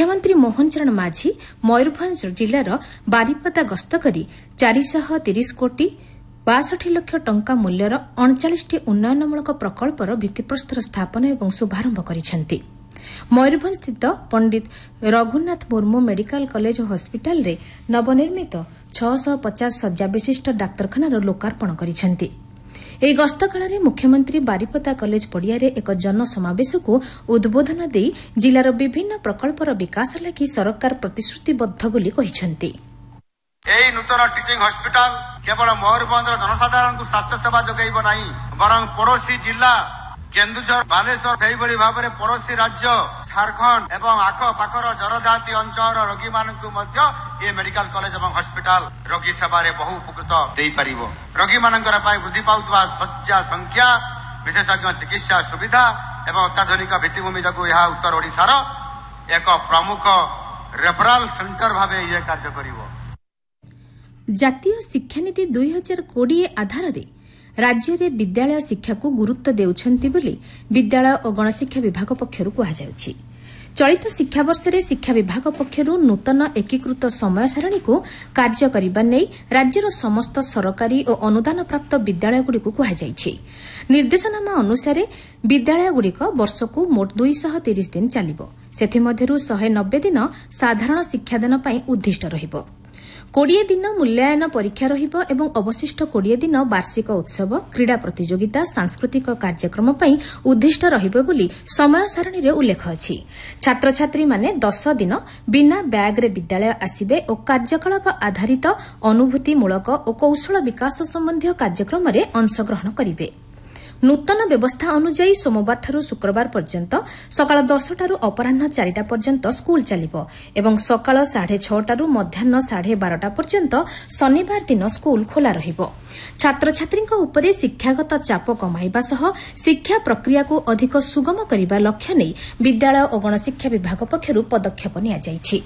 मुख्यमंत्री मोहन चरण माझी मयूरभंज जिलार बारिपदा गस्त करी 430 कोटी 62 लाख टंका मूल्यर 39 उन्नयनमूलक प्रकल्पर भित्तिप्रस्तर स्थापन और शुभारंभ करिसेंति। मयूरभंज स्थित पंडित रघुनाथ मुर्मू मेडिकल कॉलेज और हॉस्पिटल रे नवनिर्मित 650 शज्या विशिष्ट डाक्तरखानार लोकार्पण करिसेंति। ଏହି ଗସ୍ତ କାଳରେ ମୁଖ୍ୟମନ୍ତ୍ରୀ ବାରିପଦା କଲେଜ ପଡ଼ିଆରେ ଏକ ଜନସମାବେଶକୁ ଉଦ୍ବୋଧନ ଦେଇ ଜିଲ୍ଲାର ବିଭିନ୍ନ ପ୍ରକଳ୍ପର ବିକାଶ ଲାଗି ସରକାର ପ୍ରତିଶ୍ରୁତିବଦ୍ଧ ବୋଲି କହିଛନ୍ତି। ଏହି ନୂତନ ଟିଚିଂ ହସ୍ପିଟାଲ କେବଳ ମୟୂରଭଞ୍ଜର ଜନସାଧାରଣଙ୍କୁ ସ୍ୱାସ୍ଥ୍ୟ ସେବା ଯୋଗାଇବ ନାହିଁ, ବରଂ ପଡ଼ୋଶୀ ଜିଲ୍ଲା କେନ୍ଦୁଝର, ବାଲେଶ୍ୱର, ସେହିଭଳି ଭାବରେ ପଡ଼ୋଶୀ ରାଜ୍ୟ ଝାରଖଣ୍ଡ ଏବଂ ଆଖପାଖର ଜନଜାତି ଅଞ୍ଚଳର ରୋଗୀମାନଙ୍କୁ ମଧ୍ୟ ଏ ମେଡିକାଲ କଲେଜ ଏବଂ ହସ୍ପିଟାଲ ରୋଗୀ ସେବାରେ ବହୁ ଉପକୃତ ଦେଇପାରିବ। ରୋଗୀମାନଙ୍କର ପାଇଁ ବୃଦ୍ଧି ପାଉଥିବା ଶଯ୍ୟା ସଂଖ୍ୟା, ବିଶେଷଜ୍ଞ ଚିକିତ୍ସା ସୁବିଧା ଏବଂ ଅତ୍ୟାଧୁନିକ ଭିତ୍ତିଭୂମି ଯୋଗୁଁ ଏହା ଉତ୍ତର ଓଡ଼ିଶାର ଏକ ପ୍ରମୁଖ ରେଫରାଲ ସେଣ୍ଟର ଭାବେ ଇଏ କାର୍ଯ୍ୟ କରିବ। ଜାତୀୟ ଶିକ୍ଷାନୀତି 2020 ଆଧାରରେ राज्य में विद्यालय शिक्षा को गुरुत्व देउछंती बोली विद्यालय और गणशिक्षा विभाग पक्षर कहुछि। चलित शिक्षा वर्ष में शिक्षा विभाग पक्षर नूतन एकीकृत समय सारणी को कार्य करने नहीं राज्यर समस्त सरकारी और अनुदान प्राप्त विद्यालयगुड़ी कहुछि। निर्देशनामा अनुसार विद्यालयगुड़िक वर्ष को मोट 230 दिन चलिब, सेथिमध्यरु 190 दिन साधारण शिक्षादान पई उद्दिष्ट रहिब। 20 दिन मूल्यांकन परीक्षा रहिब एवं अवशिष्ट 20 दिन वार्षिक उत्सव, क्रीड़ा प्रतियोगिता, सांस्कृतिक कार्यक्रम पई उद्दिष्ट रहिब बोली समय सारणी रे उल्लेख अछि। छात्र छात्री माने 10 दिन बिना बैग रे विद्यालय आसिबे और कार्यकलाप आधारित अनुभूतिमूलक और कौशल विकास संबंधी कार्यक्रम रे अंशग्रहण करिवे। नूतन व्यवस्था अनुଯାୟୀ सोमवार ठारू शुक्रवार पर्यंत सकाळ 10 टारू अपराह्न 4टा पर्यंत स्कूल चलिबो एवं सकाळ 6:30 टारू मध्याह्न 12:30 पर्यंत शनिवार दिन स्कूल खोला रहिबो। छात्र छात्रीଙ୍କ उपरे शिक्षागत चाप कमाइबा सह शिक्षा प्रक्रिया को अधिक सुगम करिबा लक्ष्य नै विद्यालय और गणशिक्षा विभाग पक्षरु पदक्षेप निया जाइछि।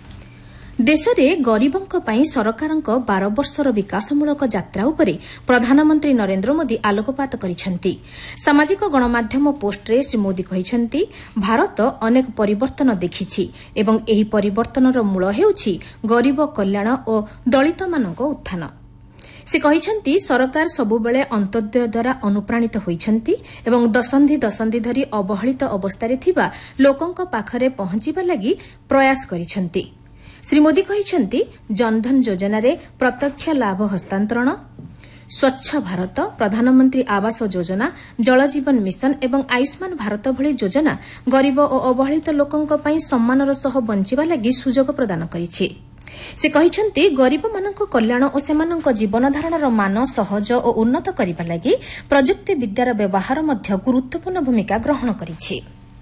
देश में गरीबों पर सरकारक 12 वर्षर विकासमूलक यात्रा उपरे प्रधानमंत्री नरेंद्र मोदी आलोकपात करिसेंति। सामाजिक गणमाध्यम पोस्टरे श्री मोदी कहिसेंति, भारत अनेक परिवर्तन देखिछि एवं एही परिवर्तनर मूल हेउछि गरीब कल्याण और दलितमानक उत्थान। से कहिसेंति सरकार सबुबेले अंत्योदय द्वारा अनुप्राणित होइछंति एवं दशंधि दशंधि धरी अवहेलित अवस्थारे थिबा लोकंक पाखरे पहुंचिबा लागि प्रयास करिसेंति। श्री मोदी कहिसेंति, जनधन योजना रे प्रत्यक्ष लाभ हस्तांतरण, स्वच्छ भारत, प्रधानमंत्री आवास योजना, जल जीवन मिशन एवं आयुष्मान भारत भली योजना गरीब और अवहेलित लोकंक पई सम्मानर सह बंचिबा लागि सुजोग प्रदान करिछि। से कहिसेंति, गरीब मानक कल्याण और सेमानक जीवन धारणर मान सहज और उन्नत करिबा लागि प्रजुक्ति विद्यार व्यवहार मध्य गुरुत्वपूर्ण भूमिका ग्रहण करिछि।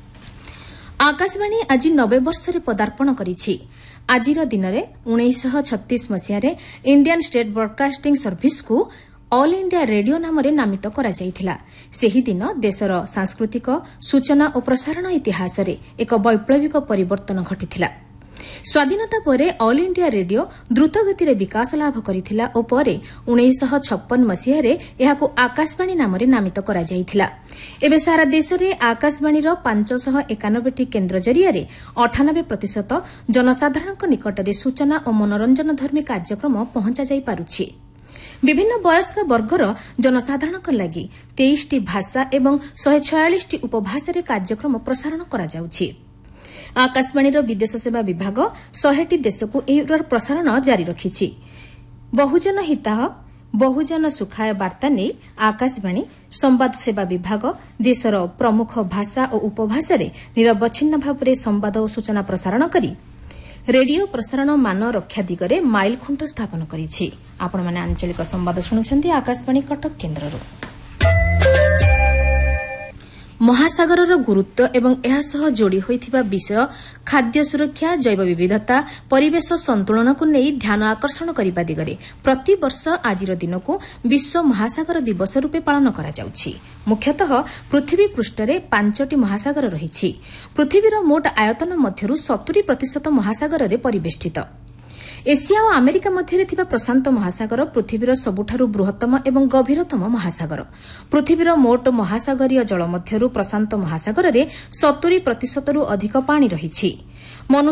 आकाशवाणी आज 90 वर्ष पदार्पण करिछि। आजिर दिन में 1936 मसीह इंडियन स्टेट ब्रॉडकास्टिंग सर्विस को ऑल इंडिया रेडियो नाम नामित करा जायथिला। सेही दिन देशर सांस्कृतिक सूचना और प्रसारण इतिहास रे एक वैप्लविक परिवर्तन घटिथिला। स्वाधीनता परे ऑल इंडिया रेडियो द्रुत गति रे विकास लाभ करिथिला और परे 1956 मसीह रे एहाको आकाशवाणी नाम नामित करा जायथिला। एबे सारा देश रे आकाशवाणीर 591 केन्द्र जरिया 98% जनसाधारणक निकट रे सूचना और मनोरंजन धर्मी कार्यक्रम पहुंचा जाई पारुछि। विभिन्न वयस्क वर्गर जनसाधारणक लागि 23 भाषा एवं 146 उपभाषा कार्यक्रम प्रसारण करा जाउछि। आकाशवाणीर विदेश सेवा विभाग 100 देश को एही प्रसारण जारी रखिछि। बहुजन हिताह बहुजन सुखाय वार्ता नै आकाशवाणी संवाद सेवा विभाग देशर प्रमुख भाषा और उपभाषा रे निरवच्छिन्न भाव संवाद और सूचना प्रसारण करी रेडियो प्रसारण मान रक्षा दिगरे माइल खुंट स्थापन करिछि। आपण माने आंचलिक संवाद सुनुछन्ती आकाशवाणी कटक केन्द्ररो। महासागरर गुरुत्व एवं एहासह जोड़ी होइथिबा विषय खाद्य सुरक्षा, जैव विविधता, परिवेश संतुलन को नहीं ध्यान आकर्षण करने दिगरे प्रति वर्ष आजिर दिन को विश्व महासागर दिवस रूपे पालन करा जाउछि। मुख्यतः पृथ्वी पृष्ठरे 5टी महासागर रहिछि। पृथ्वीर मोट आयतन मध्यरु 70% महासागर रे परिवेष्टित। एशिया और अमेरिका मध्य थिबा प्रशांत महासागर पृथ्वीर सबुठारु बृहत्तम एवं गभीरतम महासागर। पृथ्वीर मोट महासागरीय जल मध्यरु प्रशांत महासागर रे 70% अधिक पानी रहिछि।